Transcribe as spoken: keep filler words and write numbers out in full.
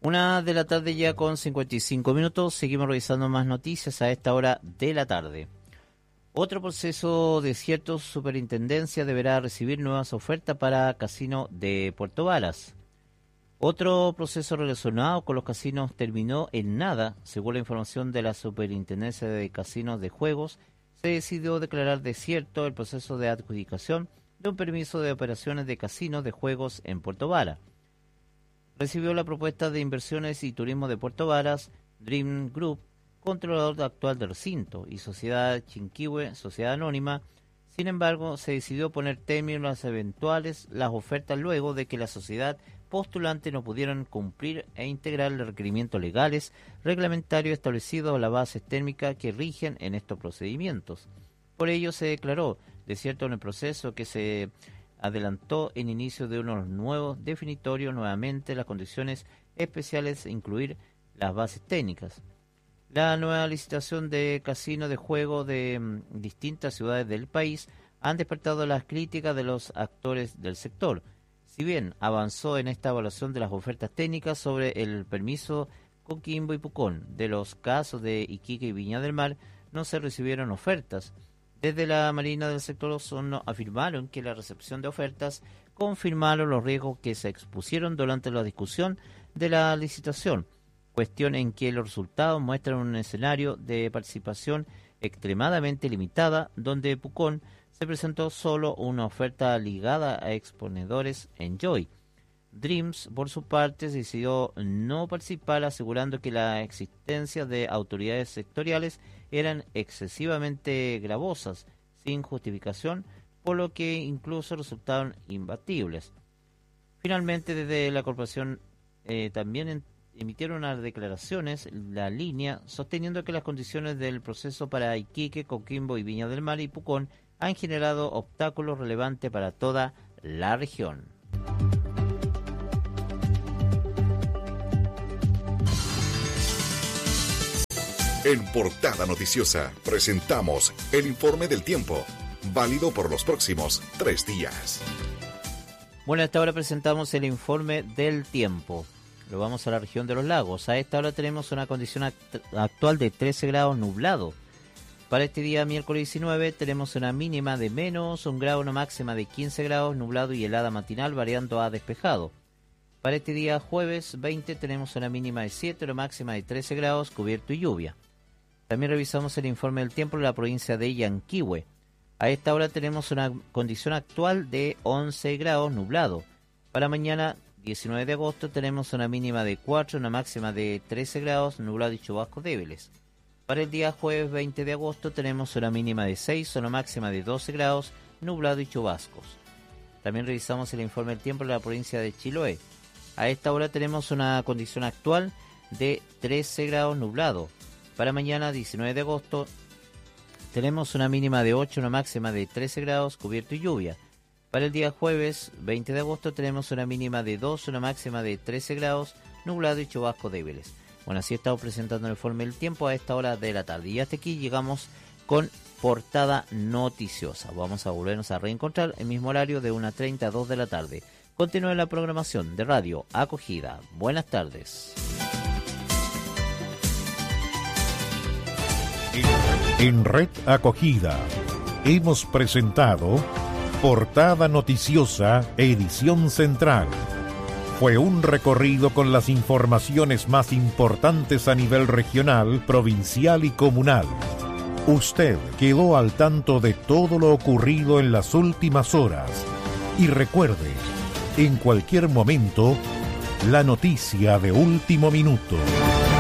Una de la tarde ya con cincuenta y cinco minutos, seguimos revisando más noticias a esta hora de la tarde. Otro proceso de cierta superintendencia deberá recibir nuevas ofertas para casino de Puerto Varas. Otro proceso relacionado con los casinos terminó en nada. Según la información de la Superintendencia de Casinos de Juegos, se decidió declarar desierto el proceso de adjudicación de un permiso de operaciones de casinos de juegos en Puerto Varas. Recibió la propuesta de Inversiones y Turismo de Puerto Varas, Dream Group, controlador actual del recinto, y Sociedad Chinquihue, Sociedad Anónima. Sin embargo, se decidió poner término a las eventuales las ofertas luego de que la sociedad postulante no pudieron cumplir e integrar los requerimientos legales reglamentarios establecidos a las bases térmicas que rigen en estos procedimientos. Por ello se declaró desierto en el proceso que se adelantó en inicio de unos nuevos definitorios nuevamente las condiciones especiales e incluir las bases técnicas. La nueva licitación de casinos de juego de mm, distintas ciudades del país han despertado las críticas de los actores del sector. Si bien avanzó en esta evaluación de las ofertas técnicas sobre el permiso Coquimbo y Pucón, de los casos de Iquique y Viña del Mar no se recibieron ofertas. Desde la Marina del sector Osorno afirmaron que la recepción de ofertas confirmaron los riesgos que se expusieron durante la discusión de la licitación, cuestión en que los resultados muestran un escenario de participación extremadamente limitada, donde Pucón se presentó solo una oferta ligada a exponedores Enjoy. Dreams, por su parte, decidió no participar, asegurando que la existencia de autoridades sectoriales eran excesivamente gravosas, sin justificación, por lo que incluso resultaron imbatibles. Finalmente, desde la corporación eh, también en, emitieron unas declaraciones, la línea, sosteniendo que las condiciones del proceso para Iquique, Coquimbo y Viña del Mar y Pucón han generado obstáculos relevantes para toda la región. En Portada Noticiosa presentamos el informe del tiempo, válido por los próximos tres días. Bueno, a esta hora presentamos el informe del tiempo. Lo vamos a la región de los lagos. A esta hora tenemos una condición act- actual de trece grados nublado. Para este día, miércoles diecinueve, tenemos una mínima de menos un grado, una máxima de quince grados, nublado y helada matinal, variando a despejado. Para este día, jueves veinte, tenemos una mínima de siete, una máxima de trece grados, cubierto y lluvia. También revisamos el informe del tiempo de la provincia de Yanquihue. A esta hora tenemos una condición actual de once grados nublado. Para mañana, diecinueve de agosto, tenemos una mínima de cuatro, una máxima de trece grados, nublado y chubascos débiles. Para el día jueves veinte de agosto tenemos una mínima de seis, una máxima de doce grados, nublado y chubascos. También revisamos el informe del tiempo de la provincia de Chiloé. A esta hora tenemos una condición actual de trece grados nublado. Para mañana diecinueve de agosto tenemos una mínima de ocho, una máxima de trece grados, cubierto y lluvia. Para el día jueves veinte de agosto tenemos una mínima de dos, una máxima de trece grados, nublado y chubascos débiles. Bueno, así estamos presentando el informe del tiempo a esta hora de la tarde. Y hasta aquí llegamos con Portada Noticiosa. Vamos a volvernos a reencontrar el mismo horario de una treinta a dos de la tarde. Continúe la programación de Radio Acogida. Buenas tardes. En Red Acogida hemos presentado Portada Noticiosa, edición central. Fue un recorrido con las informaciones más importantes a nivel regional, provincial y comunal. Usted quedó al tanto de todo lo ocurrido en las últimas horas. Y recuerde, en cualquier momento, la noticia de último minuto.